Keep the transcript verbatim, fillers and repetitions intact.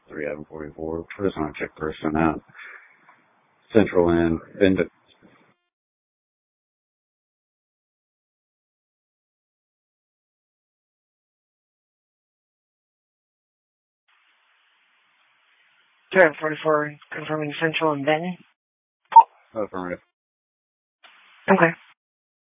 three Adam forty-four. Just want to check person out. Central and Bend. three Adam forty-four, confirming Central and Benton. Affirmative. Okay.